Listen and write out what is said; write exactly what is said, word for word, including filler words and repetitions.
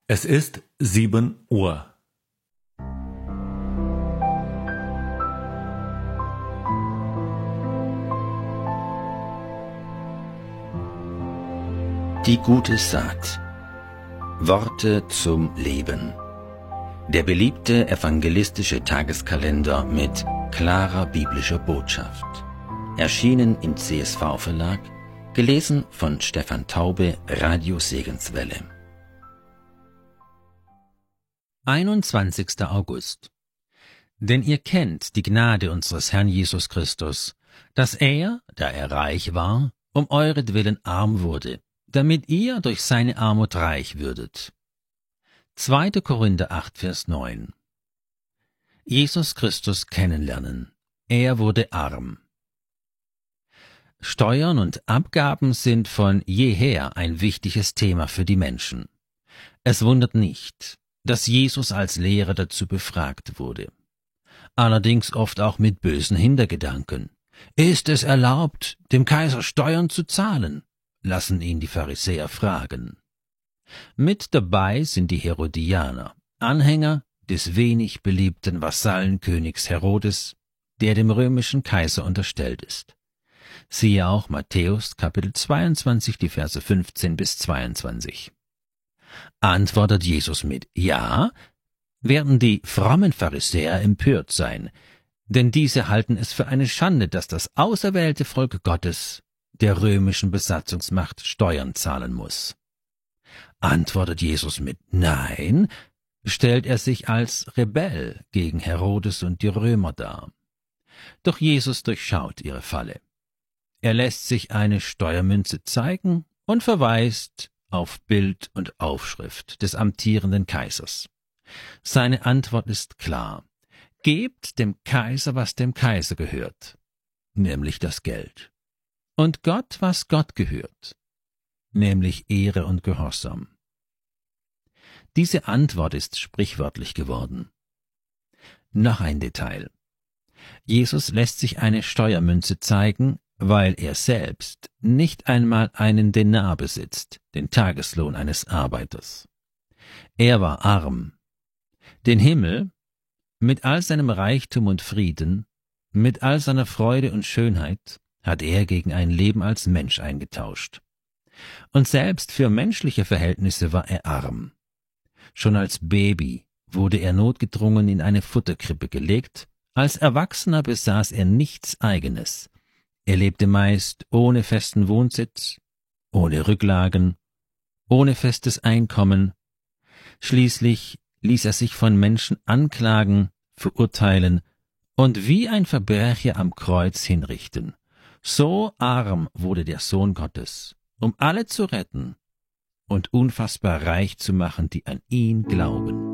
Es ist sieben Uhr. Die gute Saat. Worte zum Leben. Der beliebte evangelistische Tageskalender mit klarer biblischer Botschaft. Erschienen im C S V-Verlag, gelesen von Stefan Taube, Radio Segenswelle. einundzwanzigster August. Denn ihr kennt die Gnade unseres Herrn Jesus Christus, dass er, da er reich war, um euretwillen arm wurde, damit ihr durch seine Armut reich würdet. zweiter Korinther acht, Vers neun. Jesus Christus kennenlernen. Er wurde arm. Steuern und Abgaben sind von jeher ein wichtiges Thema für die Menschen. Es wundert nicht, dass Jesus als Lehrer dazu befragt wurde. Allerdings oft auch mit bösen Hintergedanken. Ist es erlaubt, dem Kaiser Steuern zu zahlen? Lassen ihn die Pharisäer fragen. Mit dabei sind die Herodianer, Anhänger des wenig beliebten Vasallenkönigs Herodes, der dem römischen Kaiser unterstellt ist. Siehe auch Matthäus Kapitel zweiundzwanzig, die Verse fünfzehn bis zweiundzwanzig. Antwortet Jesus mit Ja, werden die frommen Pharisäer empört sein, denn diese halten es für eine Schande, dass das auserwählte Volk Gottes der römischen Besatzungsmacht Steuern zahlen muss. Antwortet Jesus mit Nein, stellt er sich als Rebell gegen Herodes und die Römer dar. Doch Jesus durchschaut ihre Falle. Er lässt sich eine Steuermünze zeigen und verweist auf Bild und Aufschrift des amtierenden Kaisers. Seine Antwort ist klar. Gebt dem Kaiser, was dem Kaiser gehört, nämlich das Geld. Und Gott, was Gott gehört, nämlich Ehre und Gehorsam. Diese Antwort ist sprichwörtlich geworden. Noch ein Detail. Jesus lässt sich eine Steuermünze zeigen, weil er selbst nicht einmal einen Denar besitzt, den Tageslohn eines Arbeiters. Er war arm. Den Himmel, mit all seinem Reichtum und Frieden, mit all seiner Freude und Schönheit, hat er gegen ein Leben als Mensch eingetauscht. Und selbst für menschliche Verhältnisse war er arm. Schon als Baby wurde er notgedrungen in eine Futterkrippe gelegt, als Erwachsener besaß er nichts Eigenes. Er lebte meist ohne festen Wohnsitz, ohne Rücklagen, ohne festes Einkommen. Schließlich ließ er sich von Menschen anklagen, verurteilen und wie ein Verbrecher am Kreuz hinrichten. So arm wurde der Sohn Gottes, um alle zu retten und unfassbar reich zu machen, die an ihn glauben.